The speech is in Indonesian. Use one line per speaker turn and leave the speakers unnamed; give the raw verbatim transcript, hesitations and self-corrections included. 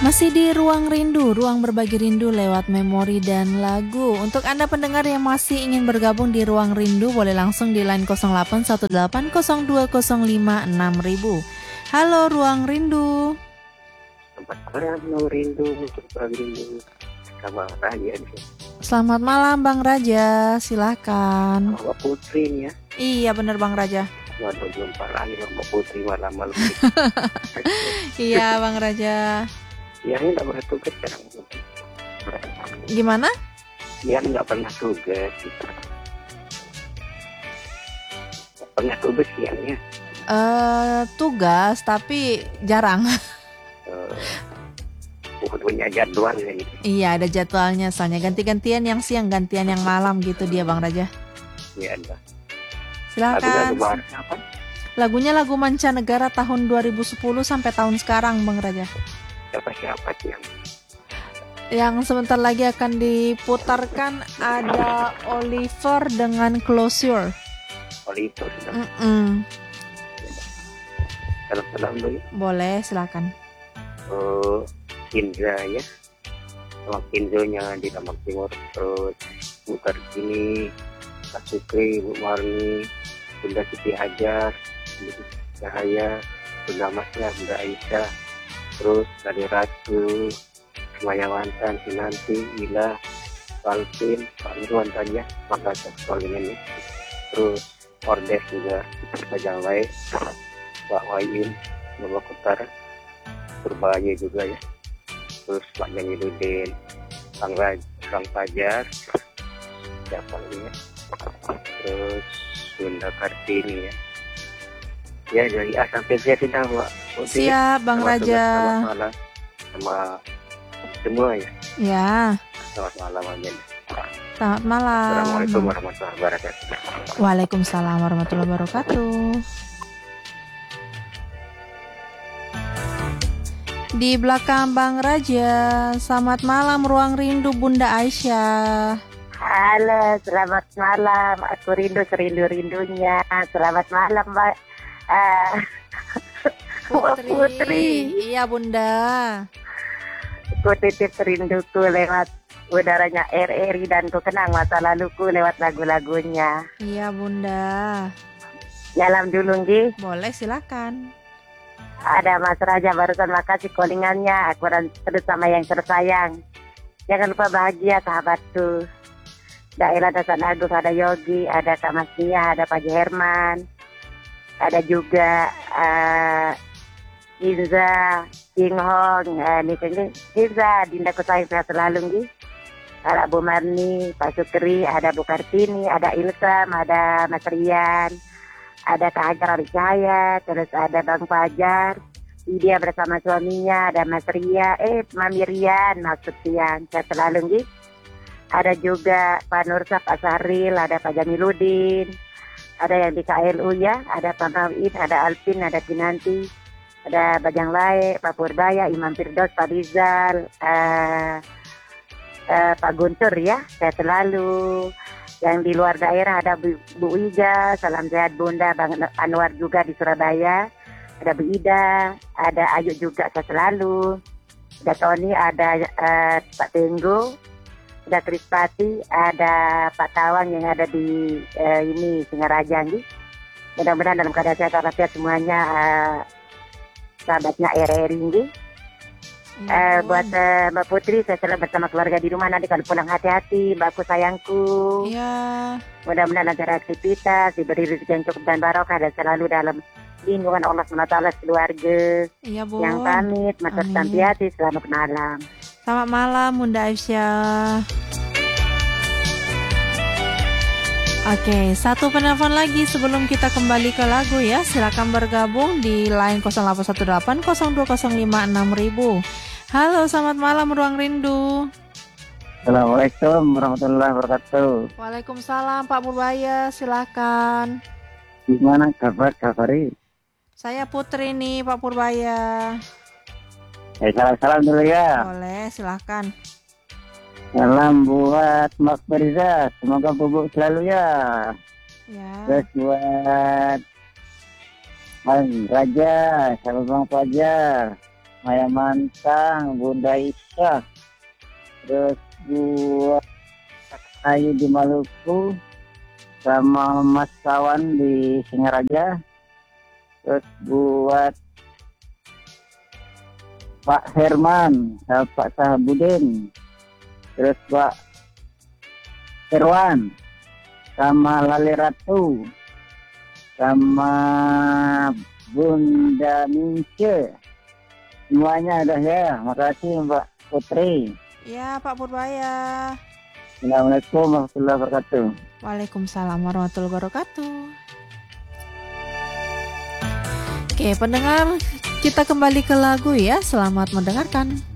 Masih di Ruang Rindu, ruang berbagi rindu lewat memori dan lagu. Untuk Anda pendengar yang masih ingin bergabung di Ruang Rindu, boleh langsung di line nol delapan satu delapan nol dua nol lima enam ribu. Halo Ruang Rindu.
Selamat malam Ruang Rindu, untuk Ruang Rindu sama Raja.
Selamat malam Bang Raja, silakan.
Mbak Putri nih ya.
Iya bener Bang Raja.
Waduh, jumpa lagi Mbak Putri malam-malam.
Iya Bang Raja.
Ya, ini nggak pernah tugas sekarang.
Gimana?
Ya, nggak pernah tugas. Nggak pernah tugas siangnya.
Uh, tugas, tapi jarang.
Uh, punya jadwal ya gitu.
Iya, ada jadwalnya. Soalnya ganti-gantian yang siang, gantian yang malam gitu dia Bang Raja.
Iya, ada.
Silakan.
Lagu apa?
Lagunya lagu mancanegara tahun dua ribu sepuluh sampai tahun sekarang Bang Raja.
Siapa-siapa sih yang
Yang sebentar lagi akan diputarkan ada Oliver dengan Closure.
Oliver sudah.
Mm-mm.
Salam-salam dulu.
Boleh, silakan.
Uh, Indra ya. Sama Kinzonya di Tamak Timur. Terus Bu Kartini, Pak Sukri, Bu Marni, Bunda Siti Hajar, Bunda Cahaya, Bunda Masnya, Bunda Aisyah. Terus dari Ratu, Semaya Wantan, Sinanti, Ila, Valvin, Pak Irwan tadi ya, makasih soalnya ini. Terus Ordes juga, Bajang Lai, Pak Wayin, Bapak Kutara, Purbaya juga ya. Terus Pak Jamiludin, Kang Raj, Kang Fajar, siapa lagi ya? Terus Bunda Kartini ya. Ya dari A sampai Z kita Mbak. Putri,
siap Bang
sama
Raja.
Selamat malam sama semua ya.
Ya.
Selamat malam aja.
Selamat malam.
Assalamualaikum warahmatullahi wabarakatuh.
Waalaikumsalam warahmatullahi wabarakatuh. Di belakang Bang Raja, selamat malam Ruang Rindu Bunda Aisyah.
Halo, selamat malam. Aku rindu serindu-rindunya. Selamat malam, Mbak. Uh,
Putri.
Putri.
Iya Bunda.
Ku titip rinduku lewat udaranya R R I dan ku kenang masa laluku lewat lagu-lagunya.
Iya Bunda.
Nyalam dulu Ngi.
Boleh, silakan.
Ada Mas Raja barusan, makasih callingannya. Aku terus sama yang tersayang. Jangan lupa bahagia sahabatku. Daerah Dasar Agung ada Yogi, ada Kak Mas Nia, ada Pak Herman. Ada juga uh, Inza, King Hong, uh, nih Inza, Dinda Kusayang sehat selalu nih. Ada Bu Marni, Pak Sukri, ada Bu Kartini, ada Ilsam, ada Mas Rian, ada Kak Hajar Cahaya, terus ada Bang Fajar, dia bersama suaminya, ada Mas Ria, eh Mami Rian, maksudnya sehat selalu nih. Ada juga Pak Nursa, Pak Saril, ada Pak Jamiludin. Ada yang di K L U ya, ada Pak Mawin, ada Alvin, ada Kinanti, ada Bajang Lae, Pak Purbaya, Imam Firdaus, Pak Rizal, uh, uh, Pak Guntur ya, saya selalu. Yang di luar daerah ada Bu, Bu Ija, salam sehat Bunda, Bang Anwar juga di Surabaya, ada Bu Ida, ada Ayu juga, saya selalu. Ada Tony, ada uh, Pak Tenggo, ada Krispati, ada Pak Tawang yang ada di uh, ini Singaraja nih. Mudah-mudahan dalam keadaan sehat walafiat semuanya, uh, sahabatnya R R I nih. Uh, buat uh, Mbak Putri, saya selalu bersama keluarga di rumah. Nanti kalau pulang hati-hati, Mbakku sayangku.
Iya.
Mudah-mudahan acara aktivitas diberi rezeki yang cukup dan barokah dan selalu dalam lindungan Allah subhanahu wa taala keluarga.
Iya Bu.
Yang pamit, Mas Santiati, selamat malam.
Selamat malam Bunda Aisyah. Oke, satu penelpon lagi sebelum kita kembali ke lagu ya. Silakan bergabung di line nol delapan satu delapan nol dua nol lima enam ribu. Halo, selamat malam Ruang Rindu.
Assalamualaikum warahmatullahi wabarakatuh.
Waalaikumsalam Pak Purbaya, silakan.
Gimana kabar Kak Fari?
Saya Putri nih Pak Purbaya.
Eh, salam-salam dulu ya.
Boleh, silakan.
Salam buat Mak Fariza, semoga bubuk selalu ya.
Ya.
Terus buat Bang Raja, salam Bang Fajar.
Maya Mantang, Bunda Isya. Terus buat Ayu di Maluku, sama Mas Kawan di Singaraja. Terus buat Pak Herman, sama Pak Sahabudin. Terus Pak Irwan, sama Lali Ratu, sama Bunda Mince. Semuanya ada ya. Makasih Mbak Putri.
Ya, Pak Purbaya.
Assalamualaikum warahmatullahi wabarakatuh.
Waalaikumsalam warahmatullahi wabarakatuh. Oke, pendengar, kita kembali ke lagu ya. Selamat mendengarkan.